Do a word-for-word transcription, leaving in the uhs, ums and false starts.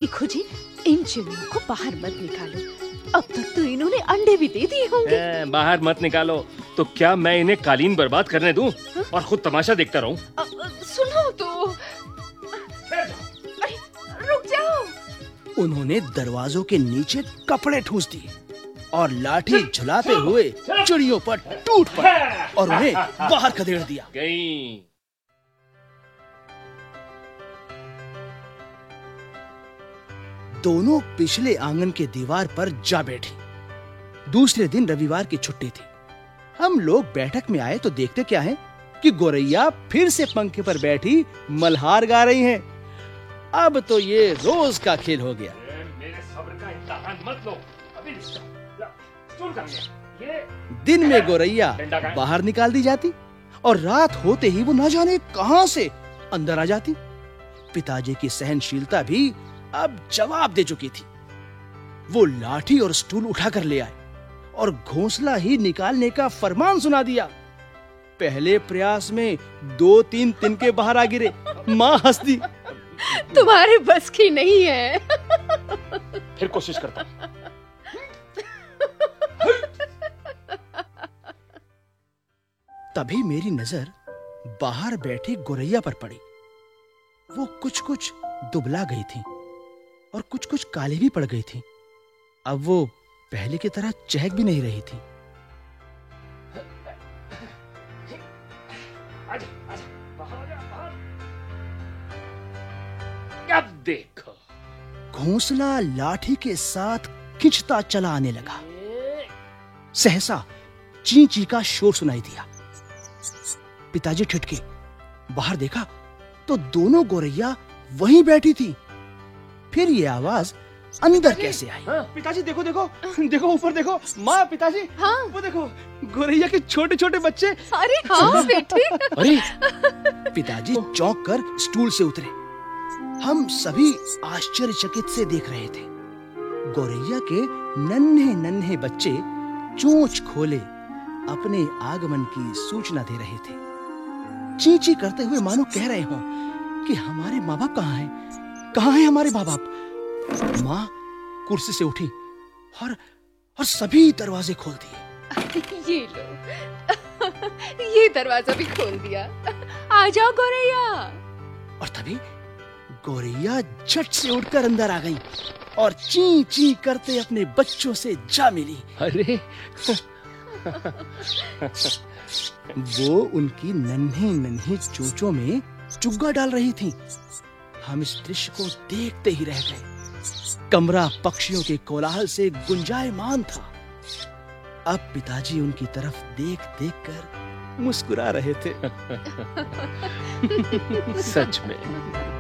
देखो जी, इन चिड़ियों को बाहर मत निकालो, अब तक तो इन्होंने अंडे भी दे दिए होंगे। ए, बाहर मत निकालो तो क्या मैं इन्हें कालीन बर्बाद करने दूं और खुद तमाशा देखता रहूं? अ, अ, सुनो तो, अरे रुक जाओ। उन्होंने दरवाजों के नीचे कपड़े ठूस दिए और लाठी झुलाते हुए चिड़ियों पर टूट पड़े और उन्हें बाहर खदेड़ दिया। गई। दोनों पिछले आंगन के दीवार पर जा बैठी। दूसरे दिन रविवार की छुट्टी थी। हम लोग बैठक में आए तो देखते क्या है कि गोरैया फिर से पंखे पर बैठी मल्हार गा रही हैं। अब तो ये रोज का खेल हो गया। मेरे सब्र का इम्तिहान मत लो, अभी सुन कर लिया। ये दिन में गोरैया बाहर निकाल दी जाती और रात होते ही वो न जाने कहां से अंदर आ जाती। पिताजी की सहनशीलता भी अब जवाब दे चुकी थी। वो लाठी और स्टूल उठाकर ले आए और घोंसला ही निकालने का फरमान सुना दिया। पहले प्रयास में दो तीन तिनके बाहर आ गिरे। माँ हंस दी। तुम्हारे बस की नहीं है। फिर कोशिश करता। तभी मेरी नजर बाहर बैठी गोरैया पर पड़ी। वो कुछ कुछ दुबला गई थी और कुछ कुछ काली भी पड़ गई थी। अब वो पहले की तरह चहक भी नहीं रही थी। आजा, आजा, बाहर आ, बाहर। अब देखो। घोंसला लाठी के साथ खिंचता चला आने लगा। सहसा ची ची का शोर सुनाई दिया। पिताजी ठिठके। बाहर देखा तो दोनों गोरैया वहीं बैठी थी। फिर ये आवाज अंदर कैसे आई? पिताजी देखो देखो देखो ऊपर देखो। माँ पिताजी हाँ? वो देखो गोरैया के छोटे छोटे बच्चे। अरे हाँ बेटे। अरे पिताजी चौंक कर स्टूल से उतरे। हम सभी आश्चर्यचकित से देख रहे थे। गोरैया के नन्हे नन्हे बच्चे चोंच खोले अपने आगमन की सूचना दे रहे थे। ची ची करते हुए मानो कह रहे हो कि हमारे माँ बाप कहाँ हैं? कहाँ हैं हमारे माँ बाप? माँ कुर्सी से उठी और और सभी दरवाजे खोल दिए। ये लो, ये दरवाजा भी खोल दिया। आ जाओ गोरैया। और तभी गोरैया झट से उठकर अंदर आ गई और ची ची करते अपने बच्चों से जा मिली। अरे वो उनकी नन्ही नन्ही चोंचों में चुग्गा डाल रही थी। हम इस दृश्य को देखते ही रह गए। कमरा पक्षियों के कोलाहल से गुंजायमान था। अब पिताजी उनकी तरफ देख देख कर मुस्कुरा रहे थे। सच में